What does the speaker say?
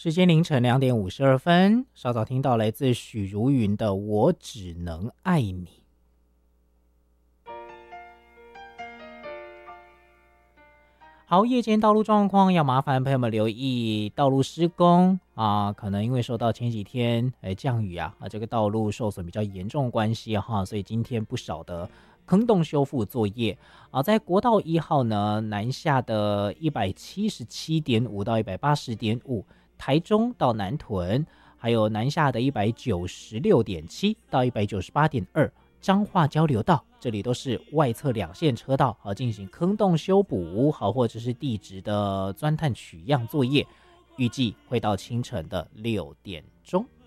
时间凌晨2点52分，稍早听到来自许茹芸的《我只能爱你》。好，夜间道路状况要麻烦朋友们留意道路施工啊，可能因为受到前几天降雨啊，这个道路受损比较严重的关系哈，所以今天不少的坑洞修复作业啊，在国道1号呢南下的177.5到180.5，台中到南屯，还有南下的196.7到198.2。彰化交流道这里都是外侧2线车道，好进行坑洞修补，好或者是地质的钻探取样作业，预计会到清晨的6点钟。